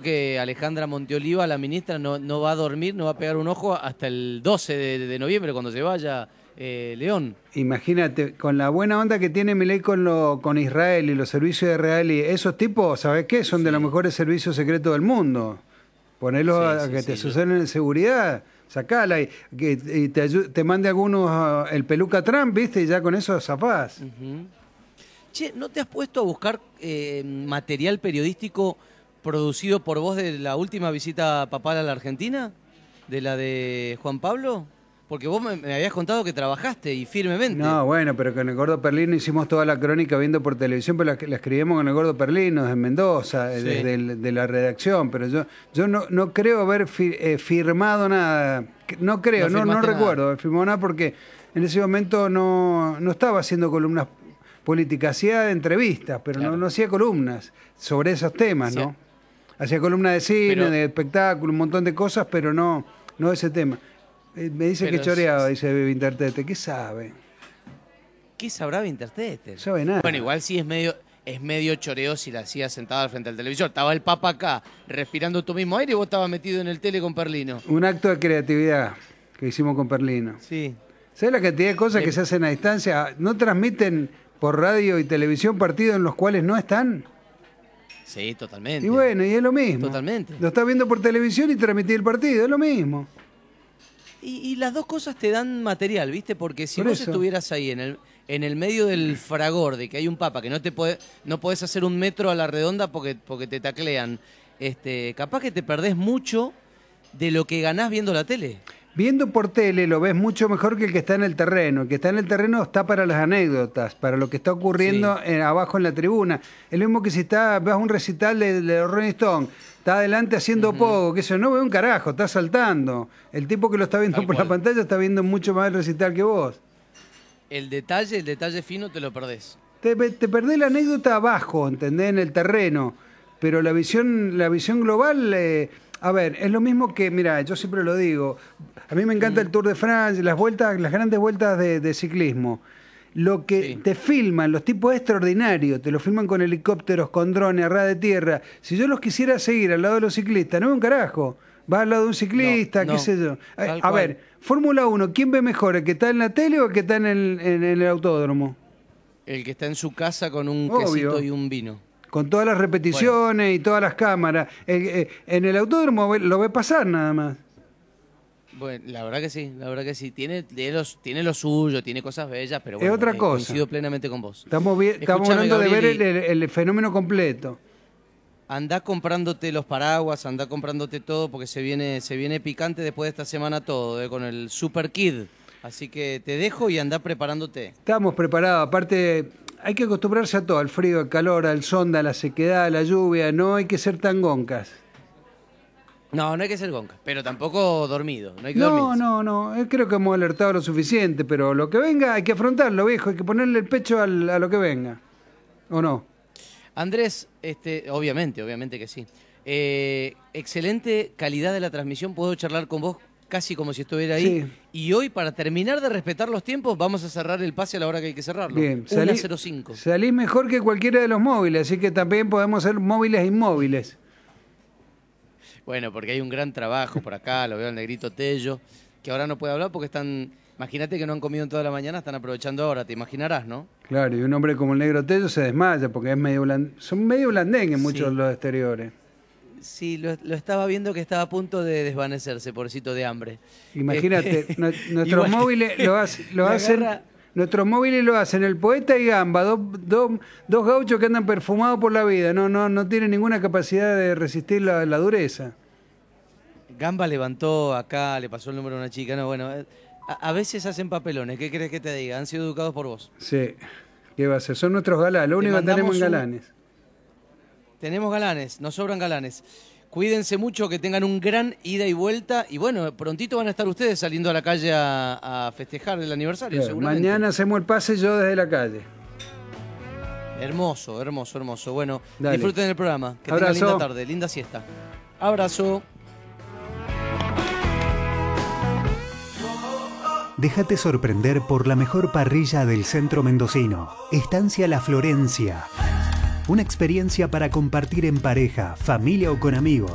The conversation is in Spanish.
que Alejandra Monteoliva, la ministra, no va a dormir, no va a pegar un ojo hasta el 12 de noviembre, cuando se vaya León. Imagínate, con la buena onda que tiene Milei con Israel y los servicios de Israel, y esos tipos, ¿sabes qué? Son de los mejores servicios secretos del mundo. Ponerlos a que te suceden en seguridad, sacala y te mande algunos el peluca Trump, ¿viste? Y ya con eso zafás. Che, ¿no te has puesto a buscar material periodístico producido por vos de la última visita papal a la Argentina? ¿De la de Juan Pablo? Porque vos me habías contado que trabajaste y firmemente. No, bueno, pero con el Gordo Perlino hicimos toda la crónica viendo por televisión, pero la escribimos con el Gordo Perlino desde Mendoza, de la redacción, pero yo no creo haber firmado nada. No creo, no recuerdo haber firmado nada porque en ese momento no estaba haciendo columnas políticas, hacía entrevistas, pero no hacía columnas sobre esos temas, ¿no? Hacía columnas de cine, de espectáculo, un montón de cosas, pero no ese tema. Me dice que choreaba, dice Wintertete. ¿Qué sabe? ¿Qué sabrá Wintertete? No sabe nada. Bueno, igual sí es medio choreo si la hacía sentada al frente del televisor. Estaba el Papa acá, respirando tu mismo aire, y vos estabas metido en el tele con Perlino. Un acto de creatividad que hicimos con Perlino. Sí. ¿Sabes la cantidad de cosas que se hacen a distancia? ¿No transmiten por radio y televisión partidos en los cuales no están? Sí, totalmente. Y bueno, y es lo mismo. Totalmente. Lo estás viendo por televisión y transmitís el partido, es lo mismo. Y las dos cosas te dan material, ¿viste? Porque si vos estuvieras ahí en el medio del fragor de que hay un papa que no podés hacer un metro a la redonda porque te taclean, capaz que te perdés mucho de lo que ganás viendo la tele. Viendo por tele lo ves mucho mejor que el que está en el terreno. El que está en el terreno está para las anécdotas, para lo que está ocurriendo abajo en la tribuna. Es lo mismo que si vas a un recital de los Rolling Stones, está adelante haciendo poco, que eso no ve un carajo, está saltando. El tipo que lo está viendo por la pantalla está viendo mucho más el recital que vos. El detalle fino te lo perdés. Te perdés la anécdota abajo, ¿entendés? En el terreno. Pero la visión global... a ver, es lo mismo que, mira, yo siempre lo digo, a mí me encanta el Tour de France, las grandes vueltas de ciclismo. Lo que te filman, los tipos extraordinarios, te lo filman con helicópteros, con drones, a ras de tierra. Si yo los quisiera seguir al lado de los ciclistas, no veo un carajo. Vas al lado de un ciclista, qué sé yo. A ver, Fórmula 1, ¿quién ve mejor? ¿El que está en la tele o el que está en el autódromo? El que está en su casa con un quesito y un vino. Con todas las repeticiones y todas las cámaras. En el autódromo lo ve pasar nada más. Bueno, la verdad que sí. Tiene lo suyo, tiene cosas bellas, pero bueno, es otra cosa. Coincido plenamente con vos. Estamos hablando de ver el fenómeno completo. Andá comprándote los paraguas, andá comprándote todo, porque se viene picante después de esta semana todo, con el Super Kid. Así que te dejo y andá preparándote. Estamos preparados, aparte... Hay que acostumbrarse a todo, al frío, al calor, al sonda, a la sequedad, a la lluvia. No hay que ser tan goncas. No hay que ser goncas, pero tampoco dormido. No hay que dormirse. No. Creo que hemos alertado lo suficiente, pero lo que venga hay que afrontarlo, viejo. Hay que ponerle el pecho a lo que venga. ¿O no? Andrés, obviamente que sí. Excelente calidad de la transmisión. Puedo charlar con vos casi como si estuviera ahí. Sí. Y hoy, para terminar de respetar los tiempos, vamos a cerrar el pase a la hora que hay que cerrarlo. Bien, 1:05. Salís mejor que cualquiera de los móviles, así que también podemos ser móviles e inmóviles. Bueno, porque hay un gran trabajo por acá, lo veo al negrito Tello, que ahora no puede hablar porque están... Imagínate que no han comido en toda la mañana, están aprovechando ahora, te imaginarás, ¿no? Claro, y un hombre como el negro Tello se desmaya porque son medio blandengues muchos los exteriores. Sí, lo estaba viendo que estaba a punto de desvanecerse, pobrecito de hambre. Imagínate, nuestros móviles lo hacen... Nuestros móviles lo hacen el Poeta y Gamba, dos gauchos que andan perfumados por la vida. No tienen ninguna capacidad de resistir la dureza. Gamba levantó acá, le pasó el número a una chica. No, bueno, a veces hacen papelones. ¿Qué crees que te diga? Han sido educados por vos. Sí, ¿qué va a ser? Son nuestros galanes. Lo único que tenemos en galanes. Tenemos galanes, nos sobran galanes. Cuídense mucho, que tengan un gran ida y vuelta. Y bueno, prontito van a estar ustedes saliendo a la calle a festejar el aniversario, seguramente. Mañana hacemos el pase yo desde la calle. Hermoso. Bueno, dale. Disfruten el programa. Que tengan linda tarde, linda siesta. Abrazo. Déjate sorprender por la mejor parrilla del centro mendocino. Estancia La Florencia. Una experiencia para compartir en pareja, familia o con amigos.